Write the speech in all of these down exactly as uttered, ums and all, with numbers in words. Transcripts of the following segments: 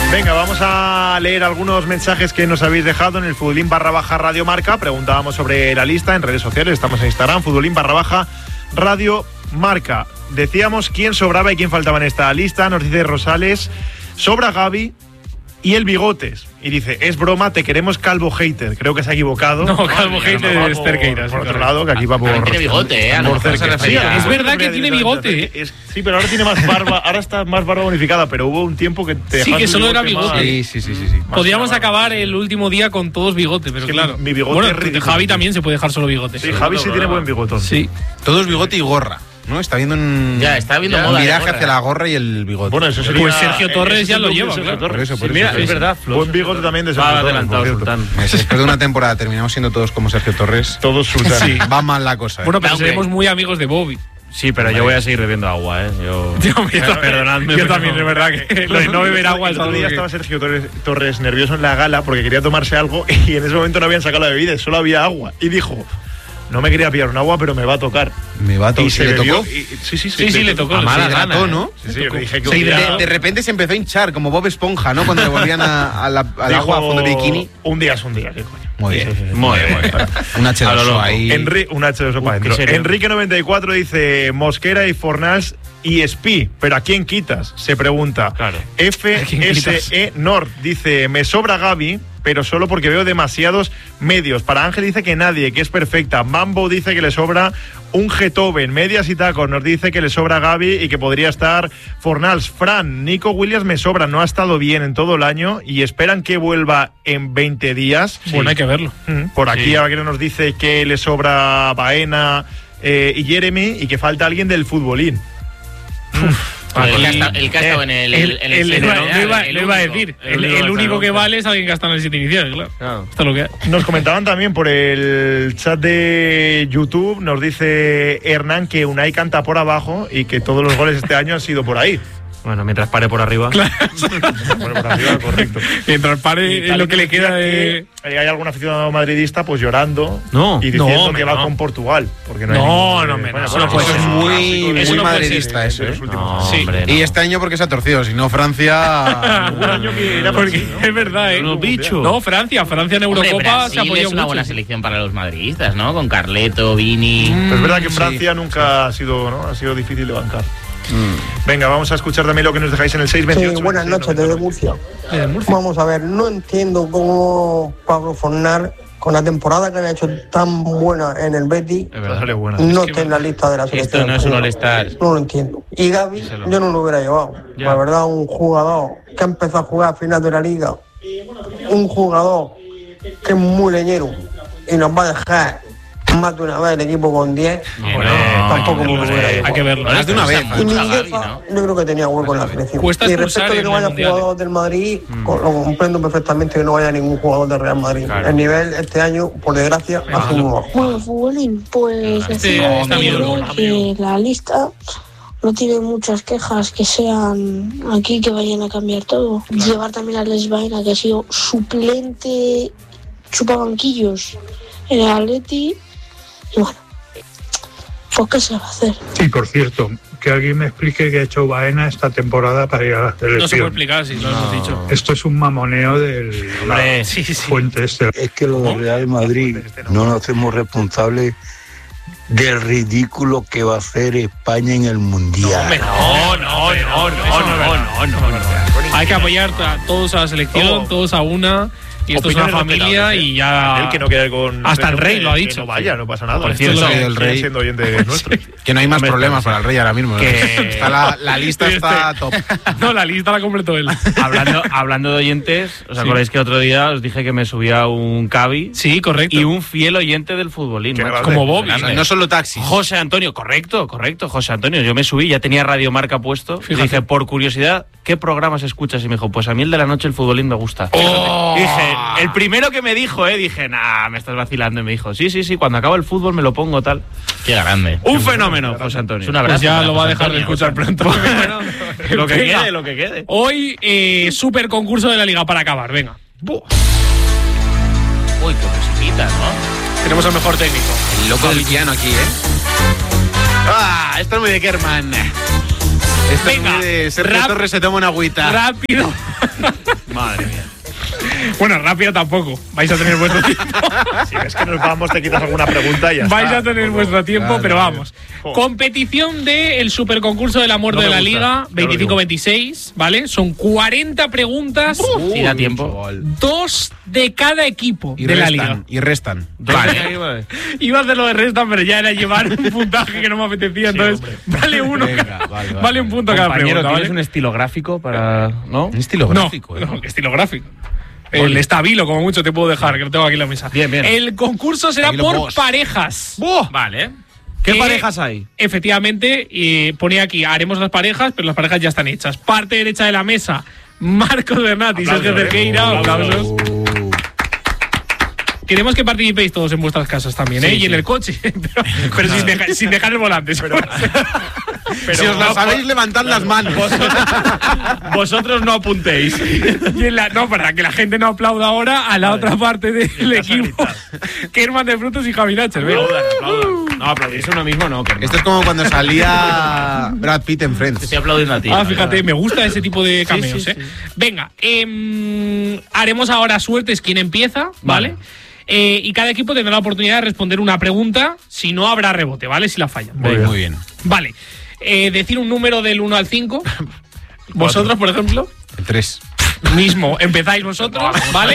Venga, vamos a leer algunos mensajes que nos habéis dejado en el Futbolín barra baja Radio Marca. Preguntábamos sobre la lista en redes sociales, estamos en Instagram, Futbolín barra baja Radio Marca. Decíamos quién sobraba y quién faltaba en esta lista. Nos dice Rosales, sobra Gavi y el Bigotes. Y dice, es broma, te queremos calvo hater. Creo que se ha equivocado. No, calvo hater no, es Cerqueiras. Por otro lado, que aquí va por... Tiene bigote, ¿eh? Por cerca. Sí, es verdad que tiene bigote. Es, sí, pero ahora tiene más barba. Ahora está más barba bonificada, pero hubo un tiempo que te Sí, que solo era bigote. Más, sí, sí, sí, sí, sí. Podríamos acabar el último día con todos bigote, pero es que claro. Mi bigote bueno, es ridículo. Javi también se puede dejar solo bigote. Sí, Javi sí tiene buen bigotón. Sí. Todo es bigote y gorra, ¿no? Está viendo un, Ya, está viendo un moda de viraje gorra. hacia la gorra y el bigote. Bueno, eso sería... Pues Sergio Torres ese ya es lo el lleva, Sergio claro. Torres. Por eso, por Sí, eso. mira, es verdad. Buen bigote también de Sergio Va Torres, adelantado, por cierto. Sultán. Después de una temporada terminamos siendo todos como Sergio Torres. Todos Sultán. Sí, va mal la cosa. ¿eh? Bueno, pero Downgrade. seremos muy amigos de Bobby. Sí, pero yo voy a seguir bebiendo agua, ¿eh? Yo... Yo, Perdonadme. yo pero- también, es verdad que lo de no beber agua es El otro algo día que- estaba Sergio Torres, Torres nervioso en la gala porque quería tomarse algo y en ese momento no habían sacado la bebida, solo había agua. Y dijo, no me quería pillar un agua, pero me va a tocar. Me va a Y tocar. se ¿Le bebió. tocó? y- sí, sí, sí. Sí, sí, le tocó. A mala Sí, gana, hidrató, ¿no? Sí, sí, le dije que Sí, de, hubiera- de repente se empezó a hinchar, como Bob Esponja, ¿no? Cuando le volvían a, a la, al dijo, agua a fondo de bikini. Un día es un día, qué coño. Muy bien. Muy bien, muy bien. Un H A lo dos O loco. ahí. Enri- un H dos O para Uf, qué adentro. serio. Enrique noventa y cuatro dice Mosquera y Fornals y Espi, pero ¿a quién quitas? Se pregunta. Claro. F quién S quitas? E Nord dice, me sobra Gavi, pero solo porque veo demasiados medios. Para Ángel dice que nadie, que es perfecta. Mambo dice que le sobra un Getoven. Medias y tacos nos dice que le sobra Gavi y que podría estar Fornals. Fran, Nico Williams me sobra, no ha estado bien en todo el año y esperan que vuelva en veinte días. Bueno, hay que verlo. Mm, Por aquí Sí. alguien nos dice que le sobra Baena eh, y Jeremy y que falta alguien del futbolín. El Aquí- que ha estado- el que ha estado en el... El- en el- el- Lo el- iba- lo iba- el lo iba a único. decir. El El único el que único está que en vale es alguien que ha estado en el siete iniciales, claro. Claro. Esto es lo que hay. Nos comentaban también por el chat de YouTube, nos dice Hernán que Unai canta por abajo y que todos los goles este año han sido por ahí. Bueno, mientras pare por arriba. Bueno, por arriba, correcto. Mientras pare Y tal, lo que le queda de. que, eh, hay algún aficionado madridista pues llorando No. y diciendo No, que hombre, va no. con Portugal. Porque no, hay No, ningún- no, eh, hombre, bueno, no, bueno, eso no puede eso ser. es muy, clásico de- eso muy no puede madridista de- eso. de ¿eh? los últimos No, años. Sí. hombre, no. Y este año porque se ha torcido, si no Francia... Hubo un año que era Porque así, ¿no? es verdad, ¿eh? Los bichos. No, Francia. Francia en Hombre, Eurocopa se Brasil apoyó es una mucho. buena selección para los madridistas, ¿no? Con Carleto, Vini... Pero es verdad que Sí. Francia nunca ha sido, ¿no? Ha sido difícil de bancar. Venga, vamos a escuchar también lo que nos dejáis en el seis veintiocho. Sí, buenas noches desde Murcia. Desde Murcia. Vamos a ver, no entiendo cómo Pablo Fornal, con la temporada que ha hecho tan buena en el Betis, Es verdad. Dale buena. no que está en la lista de la selección. Esto no es un española. All-Star. No lo entiendo. Y Gavi, yo no lo hubiera llevado. Ya. La verdad, un jugador que ha empezado a jugar a final de la liga, un jugador que es muy leñero y nos va a dejar más de una vez el equipo con diez, Hombre, tampoco me lo hubiera Hay llevado. que verlo. Más de una vez. Y Mucho a Gavi, Mingueza, ¿no? yo creo que tenía hueco en la selección. Cuesta Y expulsar respecto de que en no vaya el Mundial. jugador del Madrid, co- lo comprendo perfectamente que no vaya ningún jugador del Real Madrid. Claro. El nivel este año, por desgracia, ha sido bajo. Bueno, futbolín, pues Este decir está que bien, creo ¿no? que la lista no tiene muchas quejas que sean aquí que vayan a cambiar todo. Llevar también a Les Baena, que ha sido suplente chupabanquillos en el Atleti. Y bueno, pues qué se va a hacer. Sí, por cierto, que alguien me explique qué ha hecho Baena esta temporada para ir a la No se puede selección. explicar, si lo hemos dicho. Esto es un mamoneo del Hombre, la sí, sí. fuente este. Es que lo del Real Madrid no nos hacemos responsables del ridículo que va a hacer España en el Mundial. Hombre, no, no, no, no, no, no, no, no. Hay que apoyar a todos a la selección, Ojo. todos a una. Y esto es una Opiniones familia respetables, ¿eh? y ya. El que no quede con. Hasta el rey que- lo ha que dicho. no vaya, no pasa nada. Por Esto cierto, es lo que el sigue rey- siendo oyente nuestro. Que no hay más Hombre, problemas está- para el Rey ahora mismo. ¿no? Que- Está la, la lista está top. No, la lista la completó él. Hablando, hablando de oyentes, ¿os Sí. acordáis que otro día os dije que me subía un Cavi? Sí, correcto. Y un fiel oyente del futbolín, Qué macho. grande. Como Bobby. O sea, no solo taxis. José Antonio, correcto, correcto, José Antonio. Yo me subí, ya tenía Radio Marca puesto. Fíjate. Y dije, por curiosidad, ¿qué programas escuchas? Y me dijo, pues a mí el de la noche, el futbolín, me gusta. ¡Oh! Y dije, el primero que me dijo, eh, dije, nah, me estás vacilando. Y me dijo, sí, sí, sí, cuando acaba el fútbol me lo pongo, tal. Qué grande. Un fenómeno, José Antonio. Es un abrazo. Pues ya para lo va a José dejar de Antonio. escuchar pronto. Lo que Venga. quede, lo que quede. Hoy, eh, super concurso de la liga para acabar, venga. Uy, qué musiquita, ¿no? Tenemos al mejor técnico. El loco del piano aquí, ¿eh? Ah, esto es muy de Kerman. Esto Venga, es muy de Sergio rap- Torres se toma una agüita. Rápido. Bueno, rápida tampoco. Vais a tener vuestro tiempo. Si ves que nos vamos, te quitas alguna pregunta y ya Vais está. a tener vuestro tiempo, claro, pero vamos. Joder. Competición del superconcurso del amor no de la gusta. Liga veinticinco veintiséis, ¿vale? Son cuarenta preguntas. Uh, si da tiempo. Dos de cada equipo y de restan, la liga. Y restan. Vale. Iba a hacer lo de restan, pero ya era llevar un puntaje que no me apetecía. Sí, entonces, hombre. Vale uno. Venga, vale, vale, vale un punto cada pregunta. ¿Tienes ¿vale? un estilo gráfico para...? ¿No? Un estilo gráfico. No, eh. no estilo gráfico. El estabilo, como mucho te puedo dejar, que lo tengo aquí en la mesa. Bien, bien. El concurso será Estabilo por boss. parejas. ¡Buah! Vale. ¿Qué que, parejas hay? Efectivamente, eh, pone aquí, haremos las parejas, pero las parejas ya están hechas. Parte derecha de la mesa, Marcos Bernat y Sergio Cerqueira. Aplausos. Queremos que participéis todos en vuestras casas también, ¿eh? Sí, y sí. en el coche, pero, pero sin, dejar, sin dejar el volante. Pero, pero si os las sabéis, levantad claro, las manos. Vosotros, vosotros no apuntéis. Y en la, no, para que la gente no aplauda ahora a la vale. otra parte del equipo, Kerman de Frutos y Javi Nacher. Aplaudan, aplaudan. No, aplaudís uno mismo, no, Kerman. Esto es como cuando salía Brad Pitt en Friends. Te estoy aplaudiendo a ti. Ah, fíjate, me gusta ese tipo de cameos, sí, sí, ¿eh? Sí. Venga, eh, haremos ahora suertes quién empieza, ¿vale? vale. Eh, y cada equipo tendrá la oportunidad de responder una pregunta. Si no, habrá rebote, ¿vale? Si la fallan. Muy bien. Muy bien. Vale. Eh, decir un número del uno al cinco. Vosotros, por ejemplo. El tres. Mismo. Empezáis vosotros, no, ¿vale?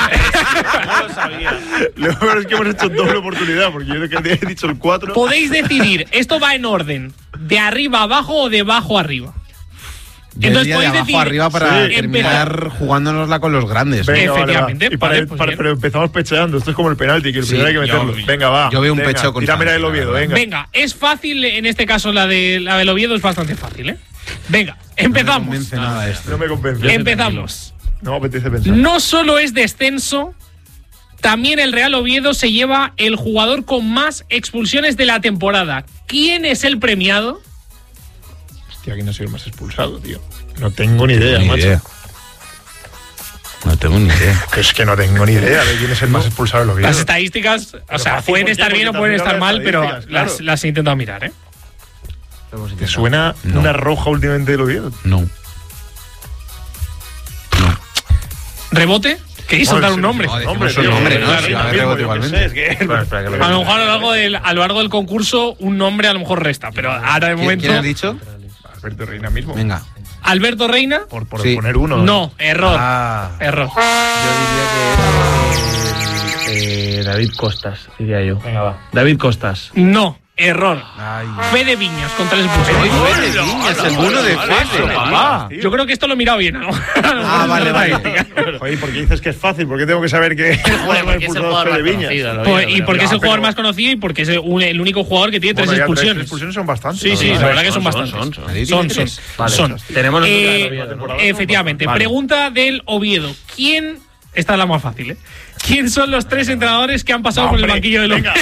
No lo sabía. Lo peor es que hemos hecho doble oportunidad, porque yo creo que he dicho el cuatro. Podéis decidir, esto va en orden, de arriba a abajo o de abajo a arriba. Yo entonces podéis de abajo decir, arriba para sí, terminar empezar. jugándonosla con los grandes. Venga, efectivamente. Vale, va. Y para, vale, pues para, pero empezamos pecheando. Esto es como el penalti, que el sí, primero hay que meterlo. Yo, venga, va. Yo veo un venga, pecho con tírame la del Oviedo, venga. Venga, es fácil, en este caso la, de, la del Oviedo es bastante fácil, ¿eh? Venga, empezamos. No me convence nada esto. No me convence. Empezamos. No me apetece pensar. No solo es descenso, también el Real Oviedo se lleva el jugador con más expulsiones de la temporada. ¿Quién es el premiado? Hostia, ¿quién ha sido el más expulsado, tío? No tengo ni idea, ni macho. Idea. No tengo ni idea. Que es que no tengo ni idea de quién es el más expulsado de los Oviedo. Las estadísticas, pero o sea, pueden estar bien o pueden estar mal, pero claro. las, las he intentado mirar, ¿eh? ¿Te suena no. una roja últimamente del Oviedo? No. No. ¿Rebote? ¿Queréis soltar un nombre? No, nombre, no, nombre, no, si va a haber rebote igualmente. Es que, bueno, espera, que a lo mejor a lo, largo del, a lo largo del concurso un nombre a lo mejor resta, pero ahora de momento… ¿Quién has dicho? Alberto Reina mismo. Venga. ¿Alberto Reina? Por, por sí. poner uno. No, error. Ah. Error. Yo diría que… Eh, David Costas, diría yo. Venga, va. David Costas. No. Error. Ay. Fede Viñas con tres expulsiones. Fede Viñas, el bueno de Fede, papá. Yo creo que esto lo he mirado bien, ¿no? Ah, vale, vale. Oye, ¿por qué dices que es fácil? ¿Por qué tengo que saber que el jugador más expulsado es Fede Viñas? Pues, y porque es el jugador más conocido y porque es el único jugador que tiene bueno, tres expulsiones. Tres expulsiones son bastantes. Sí, sí, ¿no? la verdad que son bastantes. Son, son. Son, son. Vale, son. Tenemos eh, efectivamente. Vale. Pregunta del Oviedo. ¿Quién… Esta es la más fácil, ¿eh? ¿Quién son los tres entrenadores que han pasado por el banquillo del Oviedo?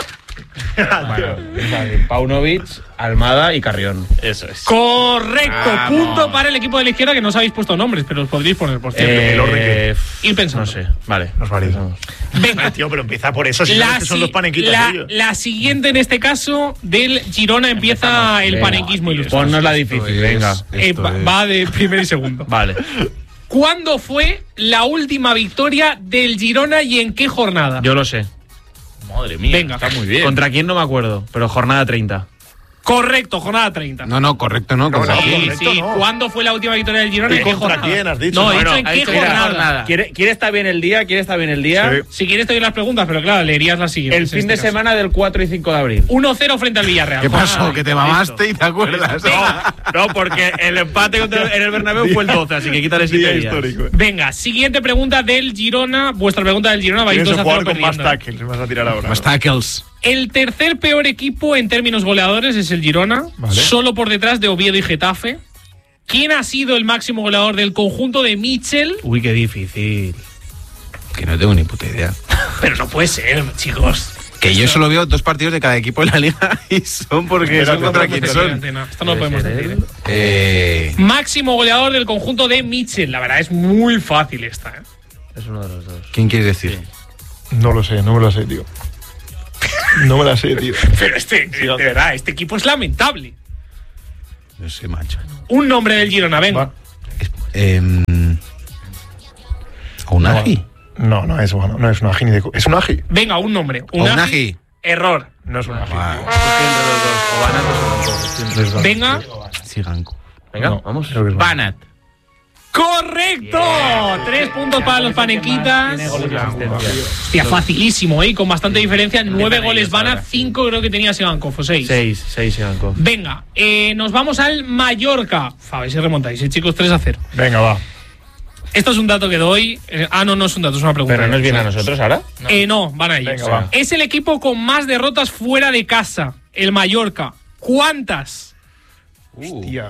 Bueno, Paunovic, Almada y Carrión. Eso es. Correcto. Ah, punto no. para el equipo de la izquierda, que no os habéis puesto nombres, pero os podréis poner por cierto. Eh, el orden que… Ir pensando. No sé. Vale. Nos validamos. Venga. Tío, pero empieza por eso. Si la, no, son los panequitas la, ellos. la siguiente, en este caso, del Girona empieza Empezamos. el venga, panequismo ilustrado. Ponnos la difícil, es, venga. Eh, va, va de primero y segundo. Vale. ¿Cuándo fue la última victoria del Girona y en qué jornada? Yo lo sé. Madre mía, venga, está muy bien. ¿Contra quién no me acuerdo? Pero jornada treinta. Correcto, jornada treinta. No, no, correcto, no. no, no sí, correcto, sí. no. ¿Cuándo fue la última victoria del Girona y en qué jornada? ¿Contra quién has dicho? No, he no, dicho no, en qué jornada. jornada. ¿Quiere, ¿Quiere estar bien el día? ¿Quiere estar bien el día? Sí. Si quieres te doy las preguntas, pero claro, leerías las siguientes. El fin este de caso. semana del cuatro y cinco de abril. uno cero frente al Villarreal. ¿Qué pasó? Ah, que te mamaste y te acuerdas. No, no, porque el empate en el Bernabéu fue el doce, así que quítale siete días. Histórico. Venga, siguiente pregunta del Girona. Vuestra pregunta del Girona. Vais dos a cero con más perdiendo. tackles, me vas a tirar ahora. Más tackles. El tercer peor equipo en términos goleadores es el Girona, vale. solo por detrás de Oviedo y Getafe. ¿Quién ha sido el máximo goleador del conjunto de Mitchell? Uy, qué difícil. Que no tengo ni puta idea. Pero no puede ser, chicos. Que yo solo veo dos partidos de cada equipo de la liga y son porque Espera, son contra quién son. Esto no lo podemos decir. ¿eh? Eh... Máximo goleador del conjunto de Mitchell. La verdad es muy fácil esta. ¿eh? Es uno de los dos. ¿Quién quieres decir? Sí. No lo sé, no me lo sé, tío. No me la sé, tío. Pero este, de verdad, este equipo es lamentable. No sé, macho. Un nombre del Girona, venga. Va. Eh, ¿Unagi? No, no es, bueno, no es Unagi ni de... ¿Es Unagi? Venga, un nombre. Unagi. Unagi. Error. No es Unagi. Venga. Siganko. Venga, No, vamos. creo que es Banat. ¡Correcto! Yeah. Tres puntos para los panequitas. Tiene goles de asistencia. Hostia, facilísimo, ¿eh? Con bastante diferencia. Nueve Empiezan goles ellos van a ahora. cinco, creo que tenía Sigankov, o seis. Seis, seis, Sigankov. Venga, eh, nos vamos al Mallorca. Uf, a ver si remontáis, ¿eh, chicos? tres a cero. Venga, va. Esto es un dato que doy. Eh, ah, no, no es un dato, es una pregunta. Pero no es bien a nosotros ahora. No. Eh, no, van a ellos. Venga, va. Es el equipo con más derrotas fuera de casa, el Mallorca. ¿Cuántas? Hostia.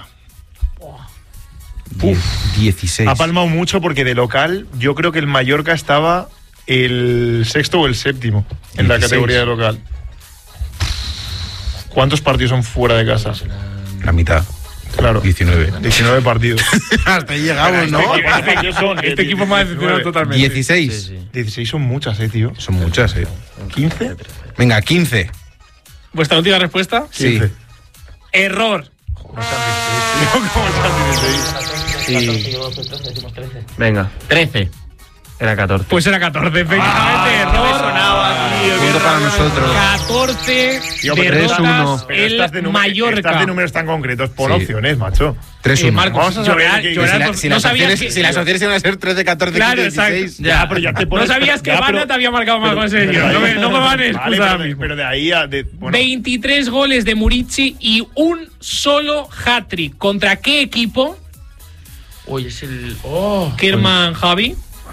Uf. dieciséis. Ha palmado mucho porque de local yo creo que el Mallorca estaba el sexto o el séptimo en la dieciséis. categoría de local. ¿Cuántos partidos son fuera de casa? La mitad. Claro. diecinueve. diecinueve partidos. Hasta ahí llegamos, ¿no? Este equipo me ha decepcionado totalmente. dieciséis. Sí, sí. dieciséis son muchas, eh, tío. Son muchas, eh. ¿quince? Venga, quince. ¿Vuestra última respuesta? Sí. quince. Error. ¿Cómo se han dieciséis? Venga, trece. era catorce. Pues era catorce, efectivamente. Ah, Error. Punto para nosotros. catorce Tío, pero derrotas tres uno. Pero el estas de número- Mallorca. Estas de números tan concretos, pon Sí. opciones, macho. tres uno. Eh, Marcos, Vamos a saber llorar- qué- llorar si, la- por- si no las sabías opciones, que- si las opciones iban a ser trece, catorce, Claro, quince, exacto. dieciséis. Ya, pero ya te pones. No sabías que ya, pero- Bana te había marcado más pero- con ese pero guión. de No me, ahí- no me van a Vale, excusar pero ahora de- mismo. Pero de ahí a. de- bueno, veintitrés goles de Murici y un solo hat-trick. ¿Contra qué equipo? Uy, es el. Oh. Kerman, Javi.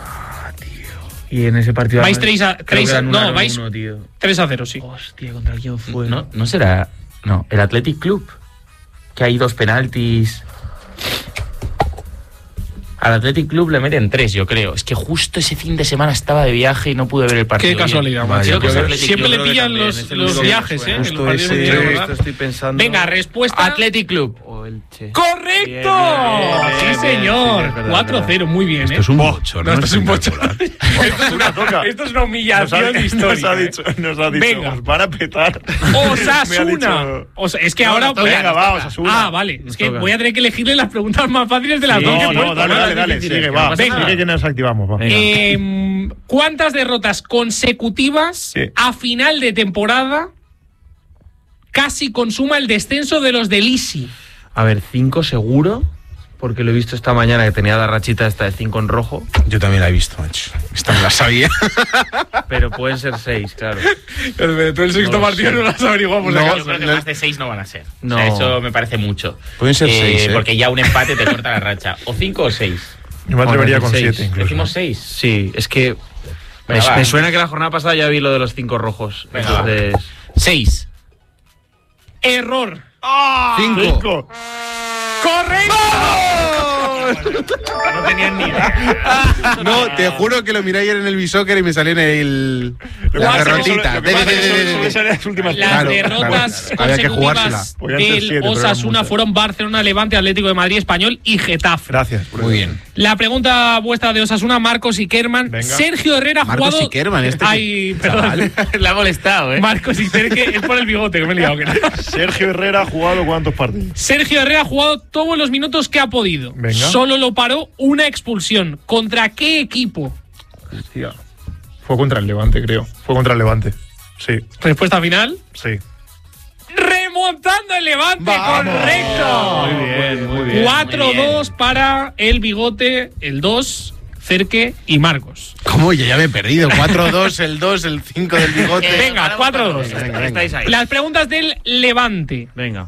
Y en ese partido. Vais además, tres a- creo tres que a- eran no, uno a vais- uno, tío. tres a cero, sí. Hostia, ¿contra quién fue? No, no será. No, el Athletic Club. Que hay dos penaltis. Al Athletic Club le meten tres, yo creo. Es que justo ese fin de semana estaba de viaje y no pude ver el partido. Qué bien. casualidad, Vaya, macho. creo que es Athletic Siempre Club, le creo que pillan también, los, es el los único que me viajes, ¿eh? suena. En los Justo partidos ese, de Quiero, esto ¿verdad? estoy pensando. Venga, respuesta. Athletic Club. O el Che. ¡Correcto! Bien, bien, bien, sí, bien, señor. sí, es verdad, cuatro es cero, muy bien, ¿eh? Esto es un bochorno. No, esto es un espectacular. esto, es una, esto es una humillación nos ha, histórica. nos ha ¿eh? dicho, nos ha dicho, Venga. os van a petar. Me ha Osasuna. dicho- O sea, es que No, ahora nos voy toca. a. Venga, va, Osasuna. Ah, vale. Es que toca. voy a tener que elegirle las preguntas más fáciles de las Sí, dos que he no, puesto, no, dale, ¿no? dale, dale, difíciles, sigue, que va. no pasa Venga. nada. Sigue que nos activamos, va. Venga. Eh, ¿Cuántas derrotas consecutivas Sí. a final de temporada casi consuma el descenso de los del Isi? A ver, cinco seguro. Porque lo he visto esta mañana que tenía la rachita esta de cinco en rojo. Yo también la he visto, macho. Esta me la sabía. Pero pueden ser seis, claro. Tú el sexto partido no las averiguamos. No, yo creo que más de seis no van a ser. No. O sea, eso me parece mucho. Pueden ser seis, ¿eh? Porque ya un empate te corta la racha. O cinco o seis. Yo me atrevería con Seis. siete, incluso. Decimos seis. Sí, es que. Me, Venga, va. me suena que la jornada pasada ya vi lo de los cinco rojos. Venga, va. Entonces. Seis. Error. Cinco. Cinco. ¡Correcto! No tenían ni idea. No, te juro que lo miré ayer en el Bisóquer y me salió en el. La Lo que derrotita. pasa es que solo- lo que pasa es que solo- solo salen las últimas Las Claro, derrotas claro. Había que jugársela. consecutivas Podían ser del siete, pero eran Osasuna muchas. fueron Barcelona, Levante, Atlético de Madrid, Español y Getafe. Gracias. por Muy eso. bien. La pregunta vuestra de Osasuna, Marcos y Kerman. Venga. Sergio Herrera ha Marcos jugado. y Kerman, este Ay, perdón. Le ha molestado, ¿eh? Marcos y Terque, es por el bigote que me he liado. que no. Sergio Herrera ha jugado cuántos partidos. Sergio Herrera ha jugado todos los minutos que ha podido. Venga. Solo lo paró una expulsión. ¿Contra qué equipo? Hostia. Fue contra el Levante, creo. Fue contra el Levante. Sí, Respuesta final. sí. Remontando el Levante, ¡Vamos! correcto. Muy bien, muy bien. cuatro dos para el bigote, el dos, Cerque y Marcos. ¿Cómo? Yo ya me he perdido. cuatro dos, el dos, el cinco del bigote. Venga, cuatro dos. Venga, venga. Estáis ahí. Las preguntas del Levante. Venga.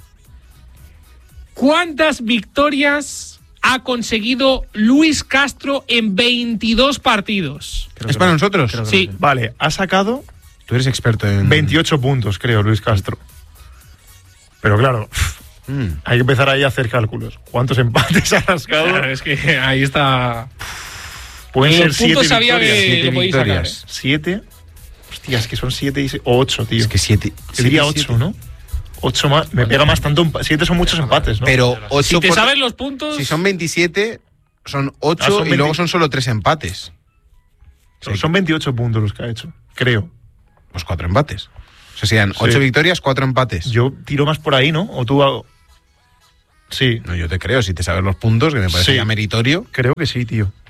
¿Cuántas victorias ha conseguido Luis Castro en veintidós partidos? Creo ¿Es que para no. nosotros? Creo que Sí. no sé. Vale, ha sacado Tú eres experto en. veintiocho puntos, creo, Luis Castro. Pero claro, Mm. hay que empezar ahí a hacer cálculos. ¿Cuántos empates ha rascado? Claro, es que ahí está. Pueden En ser los siete puntos sabía victorias. que Siete lo podéis sacar. victorias. ¿eh? ¿Siete? Hostia, es que son siete y se- o ocho, tío. Es que siete. Yo diría siete, ocho, siete. ¿no? Ocho más. Me pega más tanto. empa- Siete son muchos empates, ¿no? Pero ocho. Si te por- sabes los puntos. Si son veintisiete, son ocho Ah, son y luego veinte. son solo tres empates. son, son veintiocho puntos los que ha hecho, creo. Pues cuatro empates. O sea, serían Sí. ocho victorias, cuatro empates. Yo tiro más por ahí, ¿no? O tú. hago- Sí, No, yo te creo, si te sabes los puntos, que me parece Sí. ya meritorio. creo que sí, tío.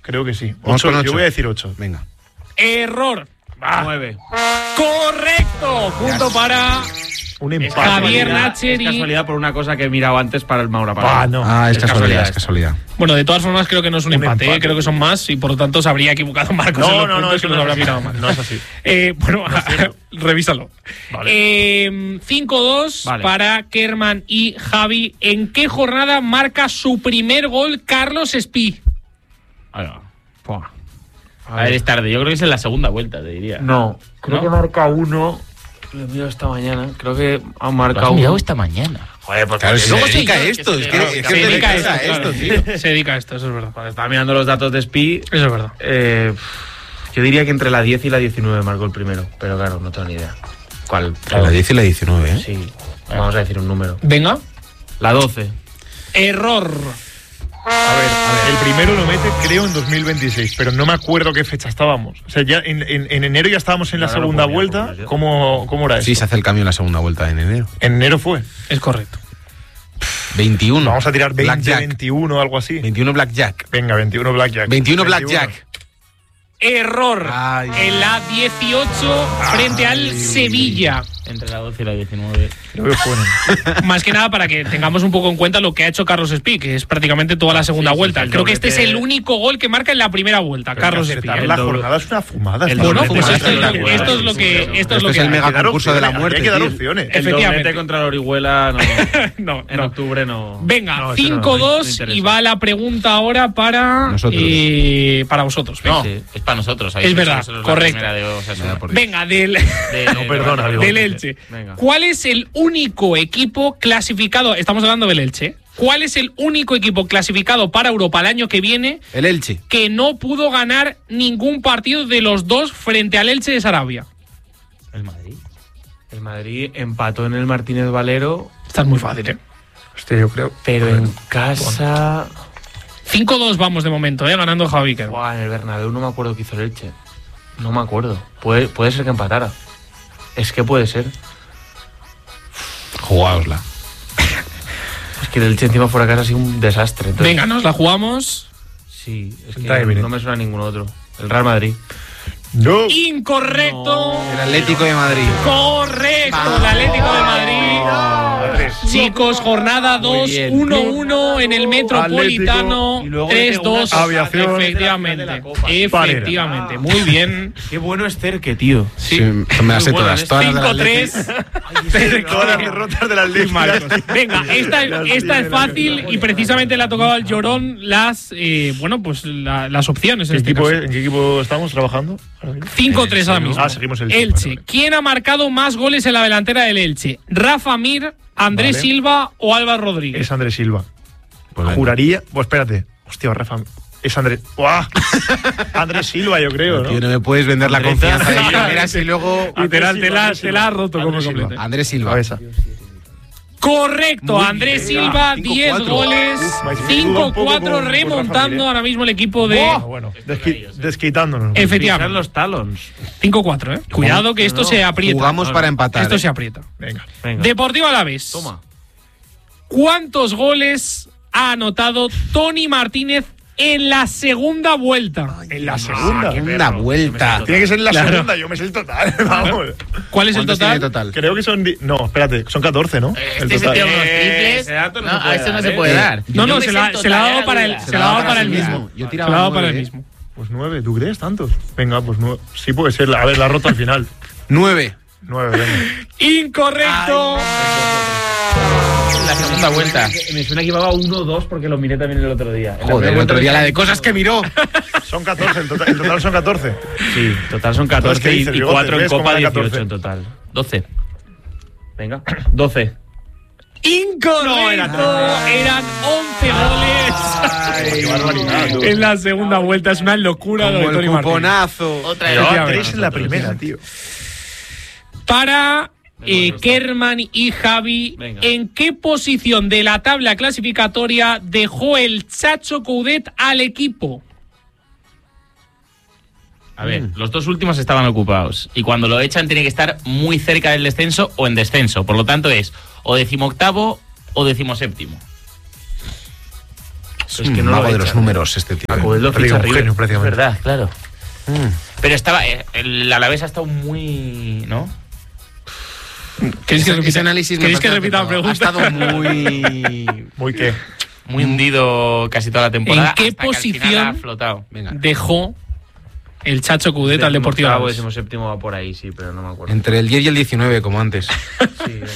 Creo que sí. Vamos Ocho, con ocho. Yo voy a decir ocho. Venga. Error. Va. nueve. Correcto. Punto para Un empate. Javier Es Nacher y... casualidad por una cosa que he mirado antes para el Maura Palo. Ah, no. Ah, es, Es casualidad, casualidad es casualidad. Bueno, de todas formas creo que no es un, Un empate, empate. ¿eh? Creo que son más y por lo tanto se habría equivocado Marcos en No, los no, no, puntos es que y nos no habrá es así. mirado mal. No es así. Eh, bueno, revísalo. Vale. Eh, cinco dos Vale. para Kerman y Javi. ¿En qué jornada marca su primer gol Carlos Espí? Ahí va. Pua. A ver, es tarde. Yo creo que es en la segunda vuelta, te diría. No, creo ¿No? que marca uno. Lo he mirado esta mañana. Creo que ha Lo marcado has uno. mirado esta mañana. Joder, porque Claro, se luego dedica sí, a yo- esto. que Es se que, dedica- es que Se te dedica a dedicas esto, a esto, claro. tío. Se dedica a esto, eso es verdad. Cuando estaba mirando los datos de Spi, Eso es verdad. eh, yo diría que entre la diez y la diecinueve marcó el primero. Pero claro, no tengo ni idea. ¿Cuál? La diez y la diecinueve, ¿eh? Sí. Vamos a decir un número. Venga. La doce. Error. A ver, a ver, el primero lo mete creo en dos mil veintiséis, pero no me acuerdo qué fecha estábamos. O sea, ya en, en- en enero ya estábamos en la Ahora lo segunda ponía, vuelta. ponía yo. ¿Cómo, ¿Cómo era eso? Sí, se hace el cambio en la segunda vuelta en enero. En enero fue. Es correcto. veintiuno. Vamos a tirar veinte, Blackjack. veintiuno o algo así. veintiuno Blackjack. Venga, veintiuno Blackjack. veintiuno Blackjack. Error. Ay. En la dieciocho frente al Sevilla. Entre la doce y la diecinueve. Creo que fue en- Más que nada para que tengamos un poco en cuenta lo que ha hecho Carlos Espí, que es prácticamente toda la segunda sí, sí, vuelta. el Creo que este es doblete- el único gol que marca en la primera vuelta, Carlos Espí. Acertar ¿eh? la El doble- jornada es una fumada. el está Bueno, bien. pues doblete esto es, contra lo, el esto es lo que esto es Esto lo es que el hay. mega Hay que dar concurso de la opciones, muerte, Hay que dar tío. opciones. El Efectivamente. doblete contra la Orihuela no, No, en no. octubre no. Venga, No, eso no, cinco dos no interesa. y va la pregunta ahora para Nosotros. eh, para vosotros. Venga, No, es para nosotros. habéis Es hecho verdad, vosotros la correcto. primera de Osasuna. Vaya por Dios. Venga, del, De- No, perdona, digo. del Elche. Venga. ¿Cuál es el único equipo clasificado? Estamos hablando del Elche. ¿Cuál es el único equipo clasificado para Europa el año que viene El Elche. que no pudo ganar ningún partido de los dos frente al Elche de Sarabia? El Madrid. El Madrid empató en el Martínez Valero, Esta es muy fácil, ¿eh? Hostia, yo creo. pero en casa. cinco dos vamos de momento, ¿eh? Ganando Javi Kerr. Buah, en el Bernabéu no me acuerdo qué hizo el Elche. No me acuerdo. Puede, puede ser que empatara. Es que puede ser. Jugaosla. Es que el Elche encima fuera de casa ha sido un desastre. Entonces, Venga, nos la jugamos. Sí, es que Está no, bien. no me suena ningún otro. El Real Madrid. No. Incorrecto. El Atlético de Madrid. Correcto, el Atlético de Madrid. Chicos, jornada dos, bien. uno uno en el Metropolitano, Atlético, y luego tres le pegó dos. una aviación. Efectivamente, de la Copa. efectivamente, muy bien. Qué bueno es Cerque, tío. Sí, me las sé Muy todas. buenas. todas las del cinco Atlético. tres. Todas las derrotas de las ligas. Venga, esta, esta es fácil y precisamente le ha tocado al Llorón las, eh, bueno, pues la- las opciones. En, ¿Qué este equipo caso. es? ¿En qué equipo estamos trabajando? cinco tres ahora mismo. Ah, seguimos el Elche. vale, vale. ¿Quién ha marcado más goles en la delantera del Elche? ¿Rafa Mir, Andrés Vale. Silva o Álvaro Rodríguez? Es Andrés Silva. Pues venga. Juraría. Pues espérate. Hostia, Rafa. Es Andrés. ¡Guau! Andrés Silva, yo creo, ¿no? Tío, no me puedes vender la Andrés- confianza de Sí, primeras y luego. Literal, te la, te la has roto como Andrés Silva. complete. Andrés Silva. Cabeza. Correcto, Muy Andrés bien. Silva, cinco diez cuatro. goles, Uf, me duda un cinco poco cuatro con- con remontando Rafa Mir, ¿eh? ahora mismo el equipo de... Ah, bueno, desqui- desquitándonos. Pisan Efectivamente, los talons. cinco cuatro, ¿eh? Cuidado que esto No, se aprieta. Jugamos para empatar. Esto eh. se aprieta. Venga. Venga. Deportivo Alavés. Toma. ¿Cuántos goles ha anotado Tony Martínez en la segunda vuelta? En la segunda. Una vuelta. Tiene que ser en la Claro. segunda, yo me sé el total. Vamos. ¿Cuál es el ¿Cuántos total? tiene total? Creo que son. di- No, espérate, son catorce, ¿no? Este es el tío de los triples. ese dato no No, se puede a este no dar, se ¿eh? puede dar. No, Yo no, me se sé la, el se la ha dado total, para era el, duda. se la ha dado para el sí mismo. mismo. Yo Se tiraba la ha dado para el nueve, mismo. Pues nueve, ¿tú crees tantos? Venga, pues nueve. Sí puede ser. A ver, la ha roto al final. Nueve. Nueve, venga. Incorrecto. La segunda vuelta. Me suena que llevaba uno o dos porque lo miré también el otro día. En la Joder, primera el otro vuelta día la de decía- cosas que miró. Son catorce, el total, el total son catorce. Sí, total son Entonces, catorce ¿qué y, dices, y Bigote? cuatro en ¿Ves cómo Copa, era dieciocho catorce? en total. doce. Venga, doce. Incorrecto. Eran once goles Qué barbaridad, tú. en la segunda vuelta. Es una locura lo de Como Tony el Martínez. cuponazo. Otra Llevaba Efectivamente. tres en la primera, tío. Para eh, Kerman y Javi, Venga. ¿en qué posición de la tabla clasificatoria dejó el Chacho Coudet al equipo? A ver, los dos últimos estaban ocupados. Y cuando lo echan tiene que estar muy cerca del descenso o en descenso. Por lo tanto es o decimoctavo o decimoséptimo. Es, es que no mago de los números este tío. A Cudel lo ficha River. Es verdad, claro. Mm. Pero estaba, el Alavés ha estado muy, ¿no? ¿Queréis que repita, análisis ¿queréis que repita la pregunta? Ha estado muy... ¿Muy qué? Muy hundido casi toda la temporada. ¿En qué hasta posición que al final ha flotado? Venga. dejó el Chacho Coudet al Deportivo Alavés? Alavés? Décimo séptimo va por ahí, sí, pero no me acuerdo. Entre el diez y el diecinueve, como antes. Sí, venga.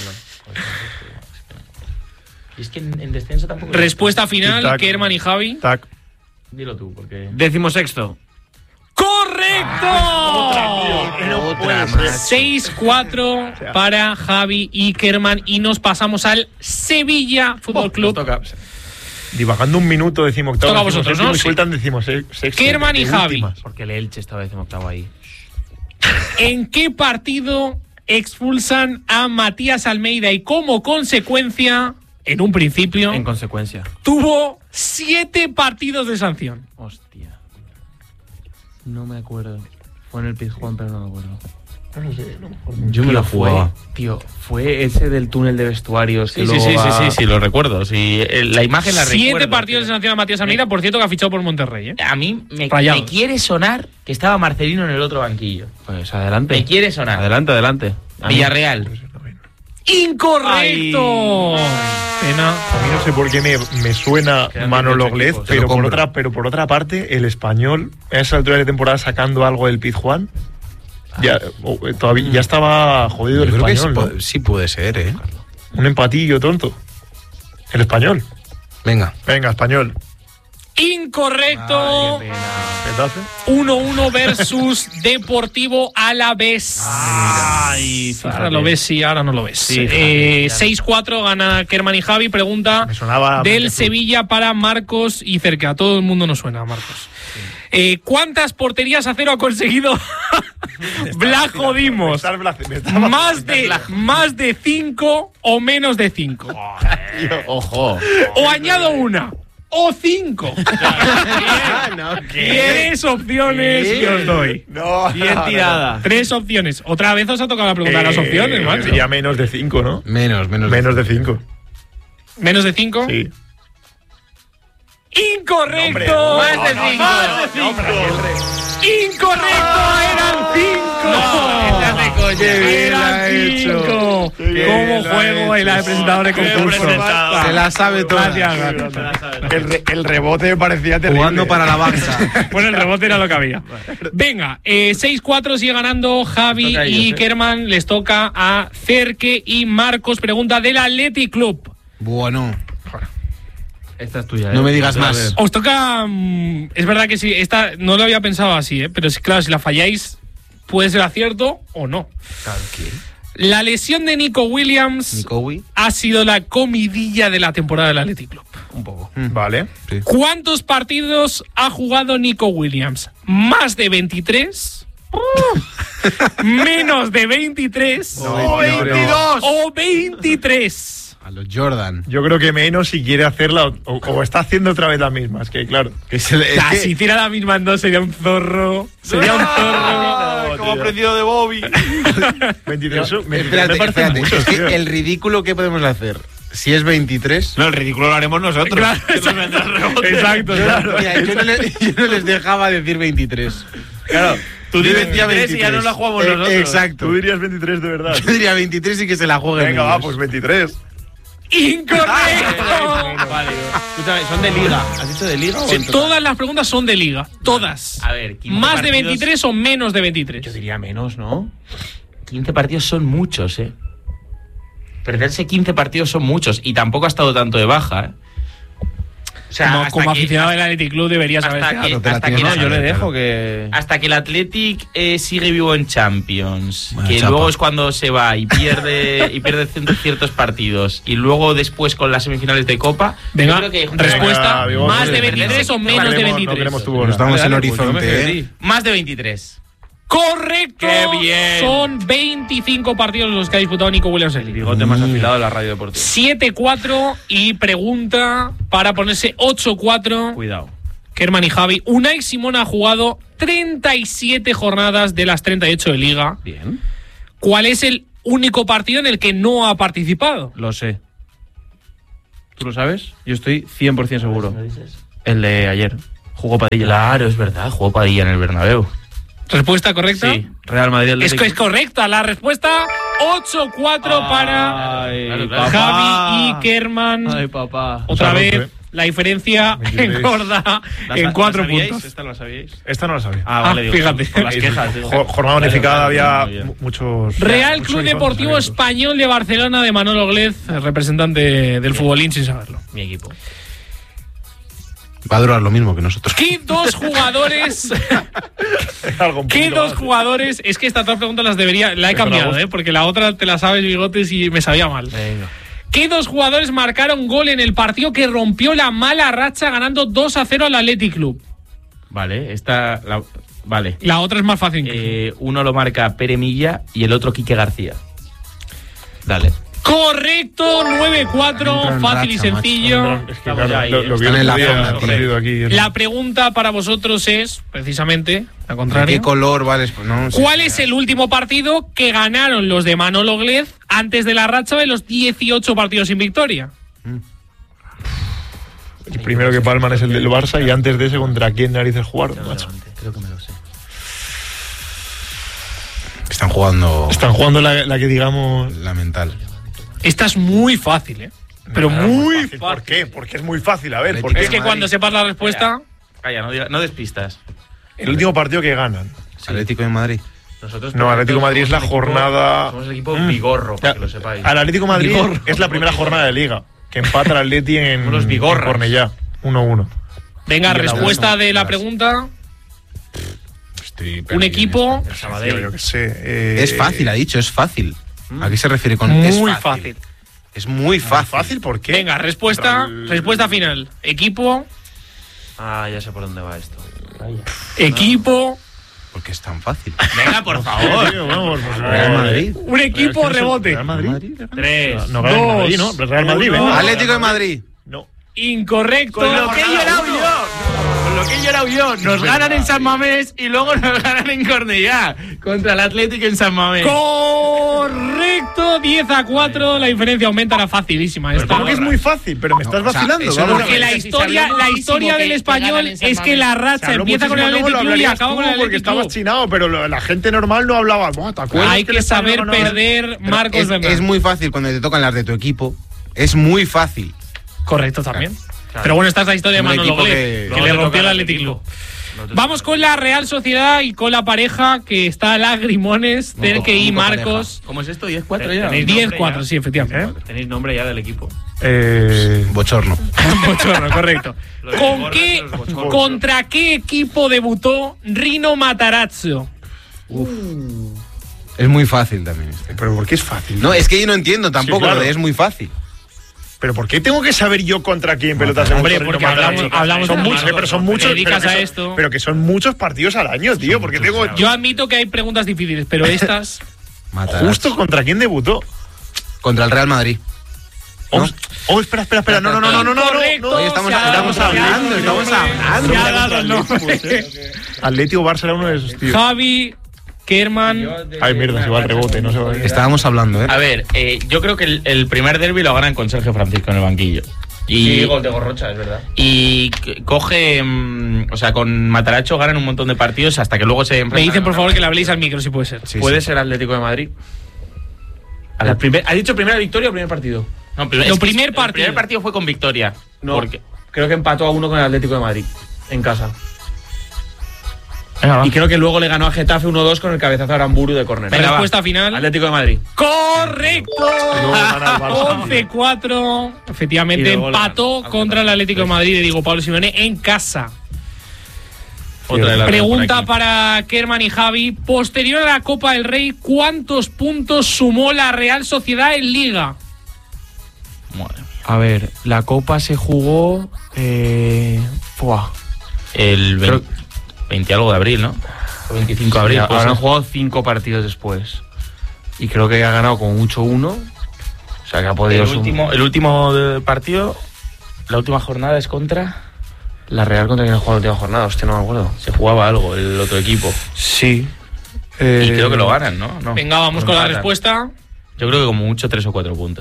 Y es que en, en descenso tampoco... Respuesta final, Tic-tac. Kerman y Javi. Tac. Dilo tú, porque... Décimo sexto. ¡Correcto! Otra más. seis cuatro para Javi y Kerman. Y nos pasamos al Sevilla Fútbol Club. Toca. Divagando un minuto, decimos octavo. Toca a vosotros, ¿no? Y Sí. sueltan decimos sexto. Kerman y de Javi. últimas. Porque el Elche estaba décimo octavo ahí. ¿En qué partido expulsan a Matías Almeida y como consecuencia, en un principio, En consecuencia. tuvo siete partidos de sanción? Hostia. No me acuerdo. Fue en el Pizjuán, pero no me acuerdo. Yo me la jugaba. Fue, tío, fue ese del túnel de vestuarios. Que Sí, sí, luego sí, sí, va- sí, sí, lo recuerdo. Sí, eh, la imagen la Siete recuerdo. partidos de pero- sanción a Matías Almeida, por cierto, que ha fichado por Monterrey, ¿eh? A mí me, Rayados. me quiere sonar que estaba Marcelino en el otro banquillo. Pues adelante. Me quiere sonar. Adelante, adelante. A mí- Villarreal. ¡Incorrecto! Pena. A mí no sé por qué me, me suena Quedan Manolo dieciocho Glez, equipos. pero Te lo por, compro. otra, pero por otra parte, el Español, a esa altura de temporada sacando algo del Pizjuán, ya, o- eh, todavía, ya estaba jodido el Yo creo que sí, Español, ¿no? pu- sí puede ser, ¿eh? Un empatillo tonto. El Español. Venga. Venga, Español. Incorrecto. Petazo. uno uno versus Deportivo Alavés. Ay, Ahora lo ves, sí, ahora no lo ves. Sí, Eh, ya. seis cuatro gana Kerman y Javi. Pregunta Me sonaba del Mente Sevilla para Marcos y cerca. A todo el mundo nos suena, Marcos. Eh, ¿Cuántas porterías a cero ha conseguido Blajo Me Dimos? estás blace- me estás ¿Más de, más de cinco o menos de cinco? Ojo. O añado una. O cinco. Tres opciones que os doy. No, Bien no, tirada. Tres opciones. Otra vez os ha tocado la pregunta de las Eh, opciones, macho. Sería menos de cinco, ¿no? Menos, menos. Menos de cinco. ¿Menos de cinco? Sí. ¡Incorrecto! No, hombre, ¡Más de no, cinco! no, ¡Más de no, cinco! hombre, ¡Incorrecto! ¡Eran cinco! ¡Eran cinco! ¿Cómo juego el presentador de concurso? Se la sabe toda. Gracias, El, re- el rebote me parecía terrible. Jugando para la banca. Bueno, el rebote era lo que había. Venga, eh, seis cuatro sigue ganando Javi Toca a ellos, y eh. Kerman. Les toca a Cerque y Marcos. Pregunta del Athletic Club. Bueno. Esta es tuya. No eh. me digas A más. ver. Os toca. mm, es verdad que sí, esta no lo había pensado así, ¿eh? Pero es claro, si la falláis, puede ser acierto o no. Claro, ¿qué? La lesión de Nico Williams Nicowi. ha sido la comidilla de la temporada del Athletic Club. Un poco. Vale. ¿Cuántos partidos ha jugado Nico Williams? ¿Más de veintitrés? ¿Menos de veintitrés? No, veintidós. ¿O veintitrés? A los Jordan. Yo creo que menos si quiere hacerla o, o- o está haciendo otra vez la misma. Es que, claro. Que se le- es Ah, que- si hiciera la misma en dos sería un zorro. Sería un zorro. Como aprendido de Bobby. veintitrés, son- me, Espérate, me parecen espérate. muchos, Es que tío. el ridículo que podemos hacer, si es veintitrés. No, el ridículo lo haremos nosotros. Claro, exacto, claro. Mira, yo, no le- yo no les dejaba decir veintitrés. Claro. Tú Yo dices decía veintitrés y ya no la jugamos Eh, nosotros. Exacto. Tú dirías veintitrés de verdad. Yo diría veintitrés y que se la jueguen. Venga, va, ellos. pues veintitrés. ¡Incorrecto! Vale. Escúchame, ¿son de liga? ¿Has dicho de liga o Sí, en total? todas las preguntas son de liga. Todas. A ver, quince ¿Más de partidos- veintitrés o menos de veintitrés? Yo diría menos, ¿no? quince partidos son muchos, ¿eh? Perderse quince partidos son muchos. Y tampoco ha estado tanto de baja, ¿eh? O sea, Como, hasta como que- aficionado del Athletic Club deberías hasta saber. que- no te la hasta tienes que que la- Yo le saber, dejo claro. que. Hasta que el Athletic eh, sigue vivo en Champions, Buena que chapa. luego es cuando se va y pierde y pierde ciertos- ciertos partidos, y luego después con las semifinales de Copa. Venga, yo creo que respuesta. Venga, Bigote. ¿Más de veintitrés o No menos de queremos- No veintitrés? queremos tu Nos bola. damos Dale, el dale, pues, yo me horizonte, fío de ¿eh? ti. Más de veintitrés. ¡Correcto! ¡Qué bien! Son veinticinco partidos los que ha disputado Nico Williams en El Liga. bigote más afilado de la radio deportiva. siete cuatro y pregunta para ponerse ocho cuatro. Cuidado. Kerman y Javi. Unai Simón ha jugado treinta y siete jornadas de las treinta y ocho de Liga. Bien. ¿Cuál es el único partido en el que no ha participado? Lo sé. ¿Tú lo sabes? Yo estoy cien por ciento seguro. El de ayer. Jugó Padilla. Claro, es verdad. Jugó Padilla en el Bernabéu. ¿Respuesta correcta? Sí. Real Madrid. Es que es correcta la respuesta. ocho cuatro para Ay, Javi y Kerman. Ay, papá. Otra Claro, vez ¿eh? la diferencia engorda en cuatro puntos. ¿Esta la sabíais? Esta no la sabía. Ah, vale, Ah, digo, fíjate. Por las quejas. digo. Jo- Jornada Claro, unificada claro, había claro, muchos. Real muchos Club horizontes Deportivo abiertos. Español de Barcelona de Manolo Glez, representante del futbolín sin saberlo. Mi equipo. Va a durar lo mismo que nosotros. ¿Qué dos jugadores? Algo un ¿Qué poquito dos más. jugadores? Es que estas dos preguntas las debería. La he Pero cambiado, vamos. ¿eh? Porque la otra te la sabes, Bigotes, y me sabía mal. Venga. ¿Qué dos jugadores marcaron gol en el partido que rompió la mala racha ganando dos a cero al Athletic Club? Vale, esta. La, vale. La otra es más fácil. incluso. Eh, uno lo marca Pere Milla y el otro Quique García. Dale. Correcto, nueve cuatro, Entra en fácil y racha, sencillo. Es que, Estamos claro, ya ahí, lo, lo vi están el en la otro día, zona, lo tío. he leído aquí. La pregunta para vosotros es, precisamente, la ¿De contraria. qué color vale? Pues no sé. ¿Cuál es el último partido que ganaron los de Manolo Glez antes de la racha de los dieciocho partidos sin victoria? El primero que palman es el del Barça y antes de ese, ¿contra quién narices jugaron, macho? Creo que me lo sé. Están jugando Están jugando la, la que digamos. la mental. Esta es muy fácil, ¿eh? Pero Nada, muy fácil. ¿Por fácil. qué? Porque es muy fácil. A ver, Atlético ¿por qué? Es que Madrid. cuando sepas la respuesta, Calla, no, diga- no despistas. El último partido que ganan. Atlético de Madrid. Nosotros No, Atlético de Madrid es la somos el equipo- jornada. Somos el equipo Mm. Vigorro, para Ya, que lo sepáis. Al Atlético de Madrid Vigorro. es la primera jornada de Liga, que empata el Atleti en, Unos en vigorras. Cornellá, uno uno. venga, Y el respuesta uno, de la las- pregunta. Estoy Un perdido equipo Tío, yo qué sé. eh, en esta. Es fácil, ha dicho, es fácil. ¿A qué se refiere con muy es fácil. Es muy fácil. ¿Fácil? ¿Por qué? Venga, respuesta, Contra el- respuesta final. Equipo, Ah, ya sé por dónde va esto. equipo, Porque es tan fácil. Venga, por favor. Tío, vamos, por favor. Real Madrid. un equipo, rebote. ¿Real Madrid? Tres. No gana el Dos, Madrid, ¿no? Real Madrid, uno. venga. Atlético de Madrid. No. Incorrecto. Con lo que he llorado yo. Con lo que he llorado yo. Nos ganan en San Mamés y luego nos ganan en Cornellá. Contra el Atlético en San Mamés. Correcto, diez a cuatro, la diferencia aumenta, era facilísima esta. ¿Cómo que es muy fácil? Pero me estás No, o sea, vacilando. eso vamos no- a Porque ver. la historia, la historia del español es que la racha empieza con el Athletic Club y acaba con el porque Athletic estabas Club. chinado, pero lo- la gente normal no hablaba. Buah, ¿te acuerdas Hay el que español saber ganaba? perder, Pero Marcos es, Bernal. es muy fácil cuando te tocan las de tu equipo. Es muy fácil. Correcto también. Pero bueno, esta es la historia de Un Manolo equipo Glez, que- que, no le te rompió el toca Athletic el Club. No te Vamos toca. con la Real Sociedad y con la pareja que está Lagrimones, Terque y Marcos. ¿Cómo es esto? ¿diez cuatro ya? Tenéis diez nombre cuatro, ya. sí, efectivamente. Tenéis nombre ya del equipo. Eh, Bochorno. Bochorno, correcto. Lo de ¿Con gorras qué, y los bochornos. ¿Contra qué equipo debutó Rino Matarazzo? Es muy fácil también este. pero ¿por qué es fácil? No, es que yo no entiendo tampoco, claro. lo de es muy fácil. ¿Pero por qué tengo que saber yo contra quién pelotas de Hombre, motor y porque no matar a hablamos- chicas? hablamos Son de muchos, Marcos, pero son te muchos. dedicas pero que a son- esto. Pero que son muchos partidos al año, tío. Porque tengo Yo admito que hay preguntas difíciles, pero estas. Matarazzo. justo contra quién debutó. Contra el Real Madrid. Oh, ¿No? oh, espera, espera, espera. No, no, no, no, no, no. Incorrecto, no. Oye, estamos- se ha dado- estamos se ha dado hablando, el estamos nombre, hablando. se ha dado el nombre. Atlético Barça era uno de esos tíos. Javi, Kerman. Ay, mierda, se va el rebote, no se va. Estábamos hablando, ¿eh? A ver, eh, yo creo que el, el primer derbi lo ganan con Sergio Francisco en el banquillo. Y, Sí, gol de Gorrocha, es verdad. y c- coge. mm, o sea, con Mataracho ganan un montón de partidos hasta que luego se Me enfrentan dicen, por a- favor, que le habléis al micro, si puede ser. Sí, ¿Puede sí. ser Atlético de Madrid? El primer, ¿Ha dicho primera victoria o primer partido? No, primer, Lo es que primer el partido. primer partido fue con victoria. No, Porque, creo que empató a uno con el Atlético de Madrid, en casa. Venga, va. Y creo que luego le ganó a Getafe uno dos con el cabezazo a Aramburu de córner. Venga, Respuesta final. Atlético de Madrid. ¡Correcto! luego gana el Barça. once cuatro. Efectivamente, Y luego empató la- contra el Atlético de Madrid de Diego Pablo Simeone en casa. otra de las Pregunta por aquí. para Kerman y Javi. Posterior a la Copa del Rey, ¿cuántos puntos sumó la Real Sociedad en Liga? Madre. A ver, la Copa se jugó. Eh, fuá. El Creo- veinte, veinte algo de abril, ¿no? O veinticinco de abril. Sí, pues, habrán ¿eh? jugado cinco partidos después. Y creo que ha ganado con ocho uno. O sea que ha podido el sum- último, el último de- partido, la última jornada es contra. La Real contra quien ha jugado la última jornada, hostia, no me acuerdo. Se jugaba algo, el otro equipo. Sí. Y creo que lo ganan, ¿no? No. Venga, vamos Lo con la empatan. respuesta. Yo creo que como mucho tres o cuatro puntos.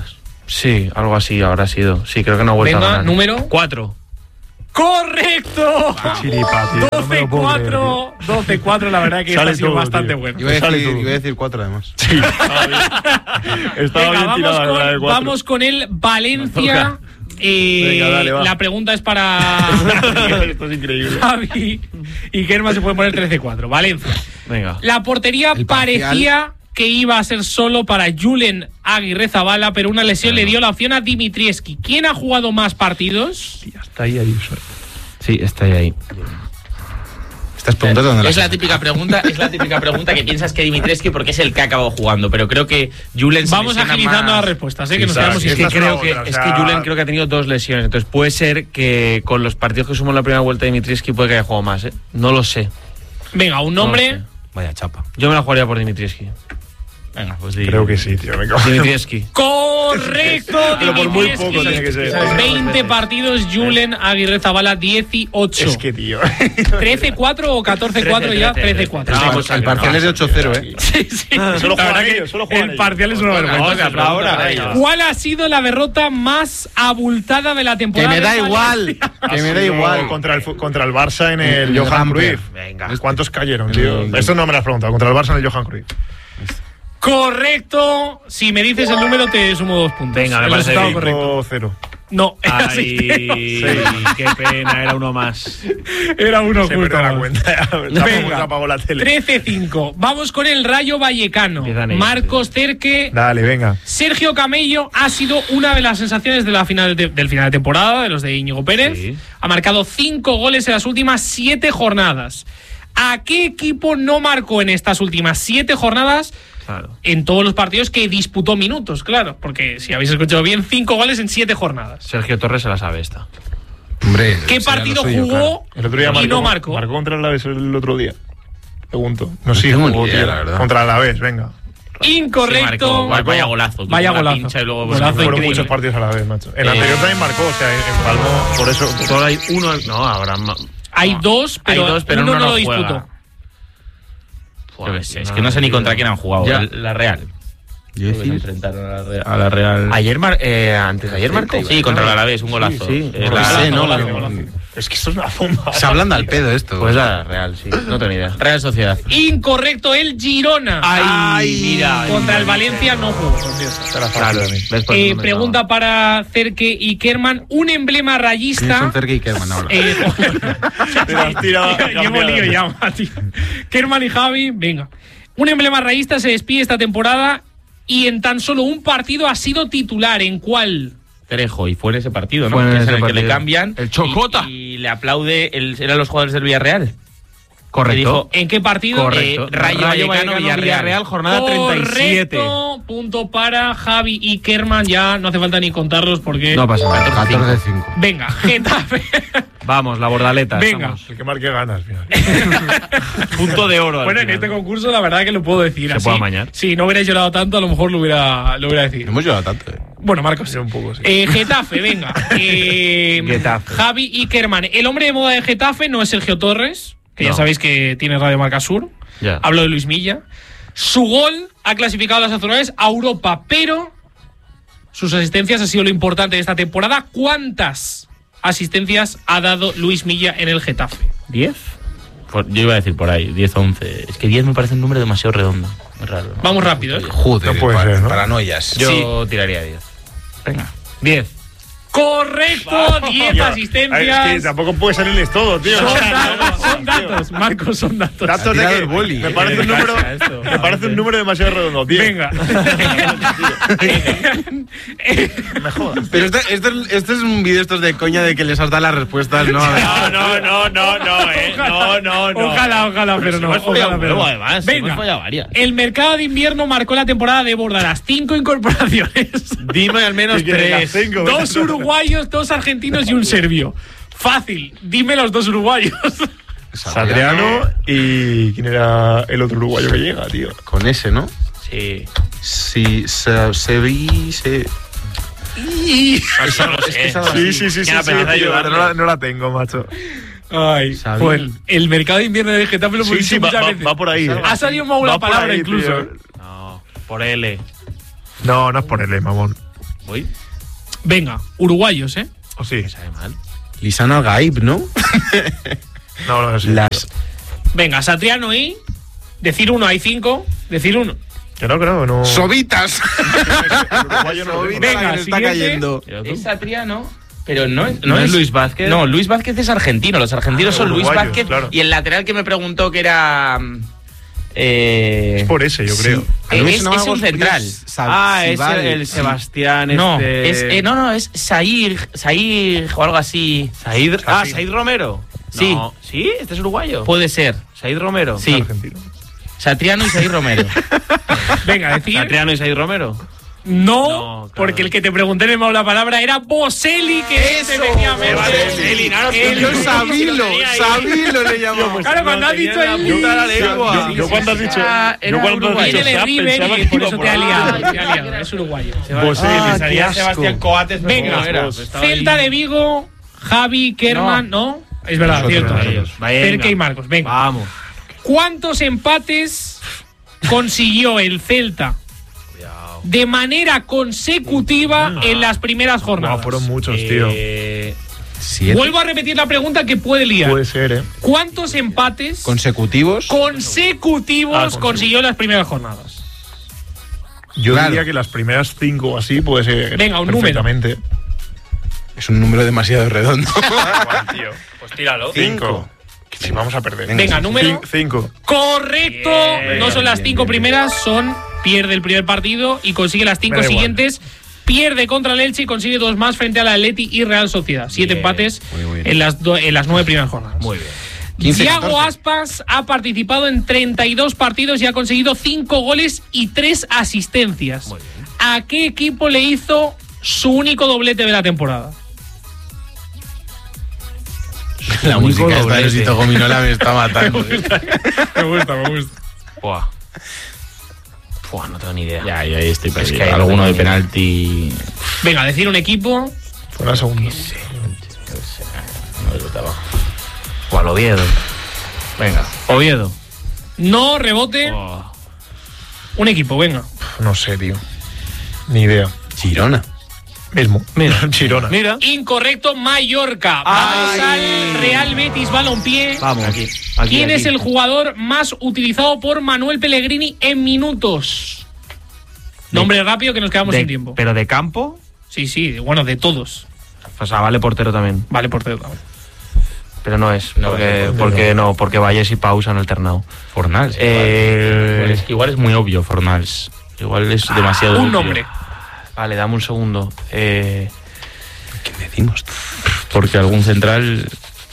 Sí, algo así habrá sido. Sí, creo que no ha vuelto Venga, a ganar. número. Cuatro. ¡Correcto! Chiripa, tío. doce cuatro. doce cuatro, la verdad que Sale ha sido todo, bastante tío. bueno. Iba a, decir, iba a decir cuatro además. Sí, estaba bien. Estaba Venga, bien vamos, tirada la de con, cuatro. vamos con el Valencia. Eh, Venga, dale, va. la pregunta es para Esto es increíble. Javi y Kerman se puede poner trece cuatro. Valencia. Venga. La portería El parcial. parecía que iba a ser solo para Julen Aguirrezabala, pero una lesión le dio la opción a Dimitrievski. ¿Quién ha jugado más partidos? Ya está ahí, ahí. Sí, está ahí. ahí. Estas preguntas dónde las Es la haces? típica pregunta, es la típica pregunta que piensas que Dimitrescu porque es el que ha acabado jugando, pero creo que Julen se Vamos lesiona agilizando más. las respuestas, ¿eh? que nos claro, quedamos sí, sin esta Es que es una creo que, otra, o es sea- que Julen creo que ha tenido dos lesiones. Entonces puede ser que con los partidos que sumó en la primera vuelta de Dimitrievski puede que haya jugado más, ¿eh? No lo sé. Venga, un No lo nombre. sé. Vaya chapa. Yo me la jugaría por Dimitrievski. Venga, pues di. Creo que sí, tío. Venga. Dimitrievski. Correcto, Pero por muy Dimitrievski. poco tiene que ser. veinte partidos, Julen Aguirrezabala dieciocho. Es que, tío. trece cuatro o catorce cuatro ya, trece cuatro. No, Ah, pues el parcial es de ocho cero, ¿eh? Sí, sí. Solo La juegan verdad que ellos, solo juegan el ellos. parcial es una vergüenza. Venga, Venga, ahora, venga. ¿Cuál ha sido la derrota más abultada de la Que temporada? me da del igual. Valencia? Que me Ha da sido igual. Contra el, fu- contra el Barça en el El Johan Gamper. Cruyff. Venga. ¿Cuántos cayeron, tío? El- Esto no me lo has preguntado. Contra el Barça en el Johan Cruyff. Correcto. Si me dices el número, te sumo dos puntos. Venga, me El parece resultado bien. correcto. cinco cero. No, era Ay, seis. qué pena, era uno más. Era uno Se justo. perdió la más. cuenta. Se apagó- Venga. se apagó la tele. trece cinco. Vamos con el Rayo Vallecano. Empiezan ellos, Marcos Cerque. Dale, venga. Sergio Camello ha sido una de las sensaciones de la final de- del final de temporada, de los de Íñigo Pérez. Sí. Ha marcado cinco goles en las últimas siete jornadas. ¿A qué equipo no marcó en estas últimas siete jornadas? Claro. En todos los partidos que disputó minutos, claro. Porque si habéis escuchado bien, cinco goles en siete jornadas. Sergio Torres se la sabe esta. Hombre, ¿Qué será partido lo suyo, jugó El otro día y marcó, no marcó? Marcó contra el Alavés el otro día. Pregunto. No, sí, tengo ni jugó, idea, tío. la verdad. Contra el Alavés, venga. Incorrecto. Sí, marcó. Vaya golazo. Vaya Tuvo una golazo. pincha y luego, Golazo pues, Fueron increíble. muchos partidos a la vez, macho. En el Eh, anterior también marcó, o sea, empalmó. Por eso. Solo hay uno. No, habrá más. Hay No. dos, pero, Hay dos, pero uno uno no no lo juega. disputó. Yo qué sé, es que no sé ni contra quién han jugado. Ya. El- La Real. Yo Creo que se decir, enfrentaron a la Real. A la Real. Ayer, mar, eh, antes de ayer marcó. Sí, contra el Alavés, un golazo. Sí, sí. Eh, no la- sé, ¿no? Golazo, La- golazo. Es que esto es una bomba. Se ablanda al pedo esto. Pues la Real, sí. No tengo ni idea. Real Sociedad. Incorrecto, el Girona. Ay, mira. Contra el Valencia no jugó, por cierto. Te la fastidio Claro. a mí. ¿Ves? Pues Eh, no me pregunta para Cerque y Kerman. Un emblema ¿Quiénes rayista. son Cerque y Kerman ahora? Eh, Te la has tirado Llevo cambiada. lío ya, tío. Kerman y Javi, venga. Un emblema rayista se despide esta temporada y en tan solo un partido ha sido titular. ¿En cuál? Trejo, y fue en ese partido, ¿no? Fue en Que es ese el que le partido. cambian. El Chocota. Y, y le aplaude. El, eran los jugadores del Villarreal. Correcto. Que dijo, ¿En qué partido? Correcto. Eh, Rayo Vallecano, Villarreal. jornada treinta y siete. Correcto. Punto para Javi y Kerman. Ya no hace falta ni contarlos porque. No pasa nada. catorce cinco. Venga, Getafe. Vamos, la bordaleta. Venga. estamos. El que marque gana al final. Punto de oro. al Bueno, en final. este concurso la verdad que lo puedo decir Se así. puede amañar. Si no hubierais llorado tanto, a lo mejor lo hubiera, lo hubiera decidido. No hemos llegado tanto, eh. Bueno, Marcos. Sí, un poco, sí. Eh, Getafe, venga. Eh, Getafe. Javi y Kerman. El hombre de moda de Getafe no es Sergio Torres, que ya No. sabéis que tiene Radio Marca Sur. Ya. Hablo de Luis Milla. Su gol ha clasificado a las azulgranadas a Europa, pero sus asistencias ha sido lo importante de esta temporada. ¿Cuántas asistencias ha dado Luis Milla en el Getafe? ¿diez? Por- yo iba a decir por ahí, diez, once. Es que diez me parece un número demasiado redondo. Es raro. ¿no? Vamos rápido, ¿eh? Joder, No puede pa- ser, ¿no? paranoias. Yo tiraría diez. Venga. diez. Correcto, diez Ya. asistencias. Es que tampoco puede salirles todo, tío. Son O sea, datos, son datos, Marcos, son datos. Datos Ha de tirado que el boli. me parece un número, esto? me parece un número demasiado redondo. diez. Venga. Me jodas. Pero esto, esto, es- esto es un vídeo estos de coña de que les has dado las respuestas, ¿no? A ver. No, no, no, no, eh. No, no, no. Ojalá, ojalá, pero no. Hemos follado Ojalá, un pero huevo, no. además. Venga. Hemos follado varias. El mercado de invierno marcó la temporada de Bordalas. Cinco incorporaciones. Dime al menos ¿Qué quieres, las tres. cinco? Dos uruguayos, dos argentinos y un serbio. Fácil. Dime los dos uruguayos. Sadriano y. ¿Quién era el otro uruguayo que llega, tío? Con ese, ¿no? Sí. Sí, se, se vi. Se... Esa- es que esa- Sí, sí, sí, sí. Qué sí, apetece tío, ayudarle. no, la, no la tengo, macho. Ay, Sabía. pues el mercado de invierno del Getafe lo hemos Sí, sí, dicho va, muchas va- veces. va por ahí. eh. Ha salido mal Va la por palabra ahí, incluso. tío. ¿eh? No, por L. No, no es por él, mamón. Hoy. Venga, uruguayos, ¿eh? ¿O sí? Sabe mal. Lisan Al-Gaib, ¿no? No, no, no, sí. Las... Venga, Satriano y... Decir uno, hay cinco. Decir uno. Que no, que no, no. ¡Sobitas! El uruguayo no lo tengo. Venga, Venga, está siguiente. cayendo. Es Satriano, pero no es, ¿No es Luis Vázquez? No, Luis Vázquez es argentino. Los argentinos Ah, son Luis uruguayos, Vázquez. claro. Y el lateral que me preguntó que era. Eh, Es por ese, yo creo. A mí me es, sonaba es un algo- central. Sab- Ah, es Sibal. el, el Sebastián. No, este... es, eh, no, no, es Sair, Sair o algo así. Said, ah, Said Romero. Sí. No. ¿Sí? ¿Este es uruguayo? Puede ser. Said Romero. Sí. Argentino. Satriano y Sair Romero. Venga, decir... Satriano y Said Romero. No, No, claro. porque el que te pregunté en el Mau la palabra era Boselli, que es efectivamente... Boselli, no, no, el- Yo Sabilo, Sabilo le llamamos. Claro, cuando has dicho el... Yo, yo, yo cuando has dicho. Era- era Yo cuando has uruguayo. dicho Viene de Sap, River pensaba y que por iba eso por te ha ahí. liado, te ha liado, es uruguayo. Boselli, Ah, salía qué Sebastián asco. Coates. Venga, era, estaba ahí. Celta de Vigo, Javi, Kerman, ¿no? Es verdad, Nosotros, cierto. nosotros. Venga. Cerca y Marcos, venga. Vamos. ¿Cuántos empates consiguió el Celta de manera consecutiva en las primeras No, jornadas? fueron muchos, tío. Eh, Siete Vuelvo a repetir la pregunta que puede liar. Puede ser, ¿eh? ¿Cuántos empates consecutivos. consecutivos Ah, consecutivos. consiguió en las primeras jornadas? Yo Claro. diría que las primeras cinco o así puede ser. Venga, un número. perfectamente. Es un número demasiado redondo. Igual, tío. pues tíralo. Cinco. Que si vamos a perder. Venga, número. Cin- Cinco. Correcto. Bien, no son las bien, cinco bien, primeras, son pierde el primer partido y consigue las cinco Me da igual. siguientes. Pierde contra el Elche y consigue dos más frente al Atleti y Real Sociedad. Siete Bien, empates muy bien. en las, do- en las nueve primeras jornadas. Muy bien. quince, Thiago catorce. Aspas ha participado en treinta y dos partidos y ha conseguido cinco goles y tres asistencias. Muy bien. ¿A qué equipo le hizo su único doblete de la temporada? La Único música esta de doblete. Osito Gominola me está matando. ¿eh? Me gusta, me gusta. Buah. Buah, no tengo ni idea. Ya, yo ahí estoy Es que perdido. hay Alguno de alguno penalti. Venga, decir un equipo. Fue la segunda. No, de los de abajo. Buah, el Oviedo. Venga. Oviedo. No, rebote. Buah. Un equipo, venga. No sé, tío. Ni idea. Girona. Mismo. Mira. Chirona. Mira. Incorrecto, Mallorca. Vamos al Real Betis Balompié. Vamos. Aquí. aquí ¿Quién aquí. es el jugador más utilizado por Manuel Pellegrini en minutos? Nombre rápido que nos quedamos De- sin tiempo. ¿Pero de campo? Sí, sí, bueno, de todos. O sea, vale portero también. Vale, portero también. Pero no es. No, porque, no, no, porque no. no, porque Valles y Pau se han alternado. Fornals. Eh, Igual, es que igual es muy obvio, Fornals. Igual es demasiado. Un obvio. nombre. Vale, dame un segundo. Eh, ¿Qué decimos? Porque algún central.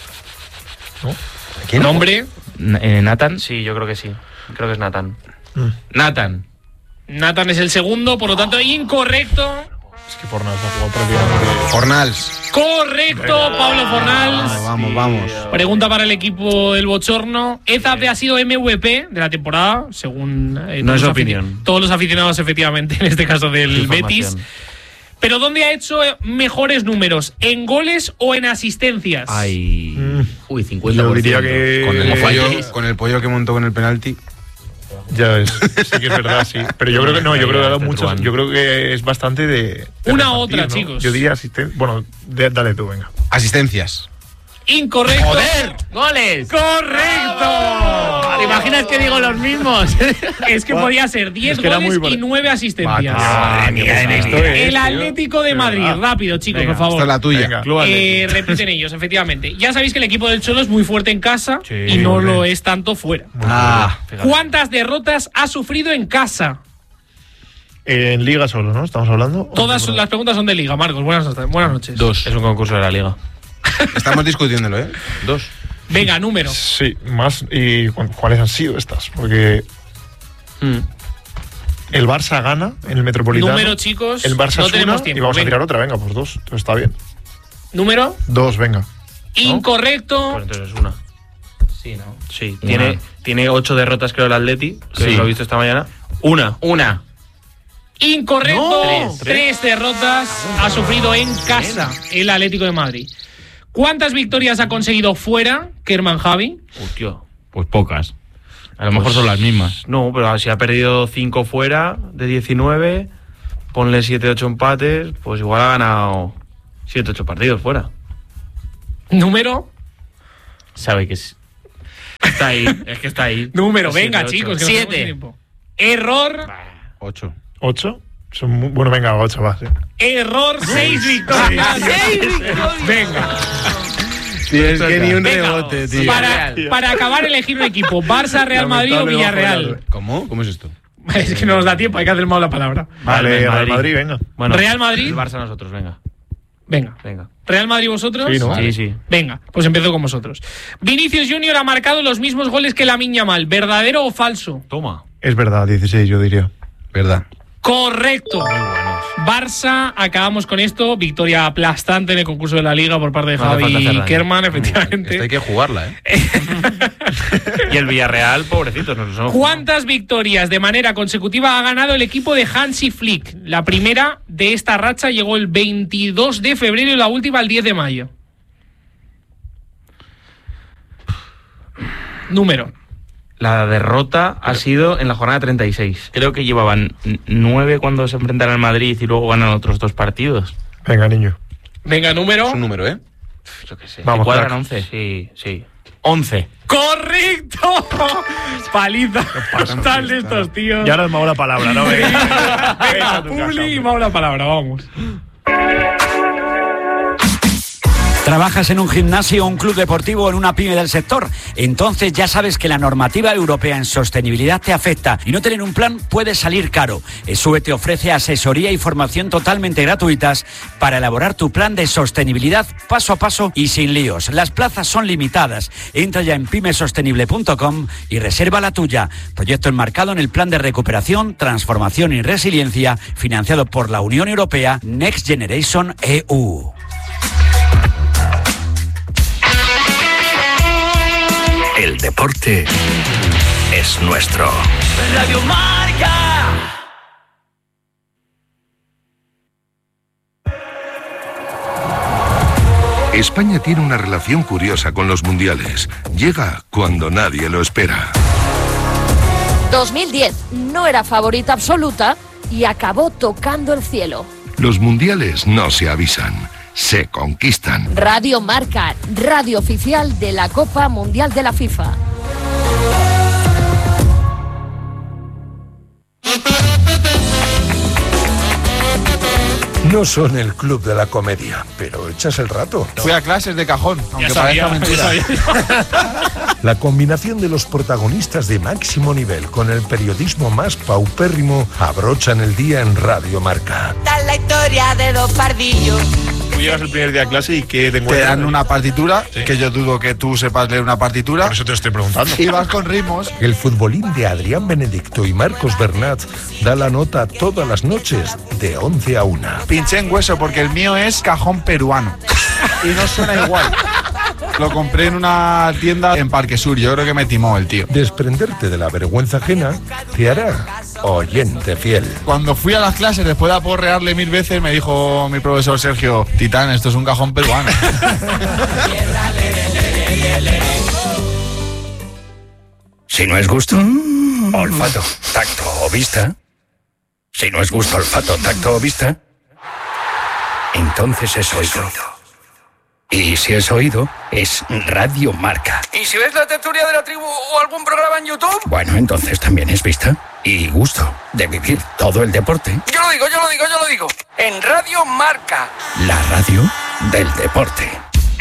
¿Quién? Nombre. Na- eh, Nathan. sí, yo creo que sí. Creo que es Nathan. Nathan. Nathan es el segundo, por lo tanto, incorrecto. Es que por nada no jugó prácticamente. Fornals. Correcto, Pablo Fornals. Vamos, vamos. Pregunta para el equipo del Bochorno. Ezate ha sido M V P de la temporada, según eh, No todos es los opinión. afici- Todos los aficionados, efectivamente, en este caso del Información. Betis. Pero ¿dónde ha hecho mejores números? ¿En goles o en asistencias? Ay. Mm, Uy, cincuenta Yo por ciento. diría que. Con el, ¿Cómo pollo, falláis? con el pollo que montó con el penalti. Ya ves. Sí que es verdad, sí. Pero yo creo que no, yo creo que ha dado Este muchos. truán. Yo creo que es bastante de. de Una repartir, otra, ¿no? chicos. Yo diría asistente. Bueno, de- dale tú, venga. Asistencias. Incorrecto. ¡Goles! ¡Correcto! ¿Te imaginas que digo los mismos? Es que podía ser diez Es que era goles muy y pare- nueve asistencias. Madre mía, en esto es, El tío. Atlético de Madrid. Ah, Rápido, chicos, venga, por favor. Esta es la tuya. Venga. Club Eh, Atlético. repiten ellos, efectivamente. Ya sabéis que el equipo del Cholo es muy fuerte en casa Sí, y no hombre. lo es tanto fuera. Ah, Fíjate. ¿Cuántas derrotas ha sufrido en casa? Eh, en Liga solo, ¿no? Estamos hablando. Todas las preguntas son de Liga, Marcos. Buenas, noches- buenas noches. Dos. Es un concurso de la liga. estamos discutiéndolo, ¿eh? Dos. Venga, número. Sí, más. ¿Y cu- cuáles han sido estas? Porque Mm. el Barça gana en el Metropolitano. Número, chicos. El Barça no es tenemos una tiempo. y vamos Venga. a tirar otra. Venga, pues dos. Entonces está bien. Número. Dos, venga. Incorrecto. Pues entonces es una. Sí, ¿no? Sí, Una. tiene, tiene ocho derrotas, creo, el Atleti, que Sí. lo he visto esta mañana. Una. Una. Incorrecto. No. Tres. Tres. derrotas ha sufrido en casa el Atlético de Madrid. ¿Cuántas victorias ha conseguido fuera Kerman Javi? Uy, tío. Pues pocas. A lo mejor Pues- son las mismas. No, pero si ha perdido cinco fuera de diecinueve, ponle siete ocho empates, pues igual ha ganado siete ocho partidos fuera. ¿Número? Sabe que es... Está ahí, es que está ahí. Número, Es venga, siete, chicos. ocho. Que Siete. Error. Ocho. ¿Ocho? Son muy... Bueno, venga, ocho, va. Sí. Error, seis victorias. ¡Seis victorias! Venga. Sí, es que ni un Venga, rebote, tío. Para, para acabar, elegir un equipo: Barça, Real Madrid o Villarreal. ¿Cómo? ¿Cómo es esto? Es que no nos da tiempo, hay que hacer mal la palabra. Vale, Madrid. Real Madrid, venga. Bueno, Real Madrid. El Barça nosotros, venga. Venga. Venga. ¿Real Madrid vosotros? Sí, ¿no? Sí, sí. Venga, pues empiezo con vosotros. Vinicius Junior ha marcado los mismos goles que Lamine Yamal. ¿Verdadero o falso? Toma. Es verdad, dieciséis, yo diría. Verdad. Correcto. Muy buenos. Barça, acabamos con esto. Victoria aplastante en el concurso de la Liga por parte de No hace falta hacer Javi daño. Kerman, Esto hay efectivamente. que jugarla, ¿eh? Y el Villarreal, pobrecitos, nos los hemos ¿Cuántas victorias de manera consecutiva ha ganado el equipo de Hansi Flick? La primera de esta racha llegó el veintidós de febrero y la última el diez de mayo. Número. La derrota ha sido en la jornada treinta y seis. Creo que llevaban nueve cuando se enfrentaron al Madrid y luego ganan otros dos partidos. Venga, niño. Venga, número. Es un número, ¿eh? Yo qué sé. Vamos, ¿Cuadran crack. once? Sí, sí. once. ¡Correcto! Paliza total de estos tíos. Y ahora me hago la palabra, ¿no? Venga, Venga, Venga, a tu casa, Publi y hombre. vamos la palabra, vamos. ¿Trabajas en un gimnasio, un club deportivo o en una pyme del sector? Entonces ya sabes que la normativa europea en sostenibilidad te afecta y no tener un plan puede salir caro. ESUE te ofrece asesoría y formación totalmente gratuitas para elaborar tu plan de sostenibilidad paso a paso y sin líos. Las plazas son limitadas. Entra ya en pymesostenible punto com y reserva la tuya. Proyecto enmarcado en el Plan de Recuperación, Transformación y Resiliencia financiado por la Unión Europea Next Generation E U. El deporte es nuestro. Radio Marca. España tiene una relación curiosa con los mundiales. Llega cuando nadie lo espera. dos mil diez no era favorita absoluta y acabó tocando el cielo. Los mundiales no se avisan, se conquistan. Radio Marca, radio oficial de la Copa Mundial de la FIFA. No son el club de la comedia, pero echas el rato. Fui a clases de cajón, aunque sabía, parezca mentira. La combinación de los protagonistas de máximo nivel con el periodismo más paupérrimo abrochan el día en Radio Marca. Tal la historia de dos pardillos. Tú llegas el primer día a clase y que te Te encuentras. dan una partitura, que yo dudo que tú sepas leer una partitura. Por eso te estoy preguntando. Y vas con ritmos. El futbolín de Adrián Benedicto y Marcos Bernat da la nota todas las noches de once a una. Pinché en hueso porque el mío es cajón peruano. Y no suena igual. Lo compré en una tienda en Parque Sur. Yo creo que me timó el tío. Desprenderte de la vergüenza ajena te hará oyente fiel. Cuando fui a las clases, después de aporrearle mil veces, me dijo mi profesor Sergio: Titán, esto es un cajón peruano. Si no es gusto, olfato, tacto o vista. Si no es gusto, olfato, tacto o vista, entonces es oído. Y si es oído, es Radio Marca. ¿Y si ves la tertulia de la tribu o algún programa en YouTube? Bueno, entonces también es vista y gusto de vivir todo el deporte. Yo lo digo, yo lo digo, yo lo digo. En Radio Marca. La radio del deporte.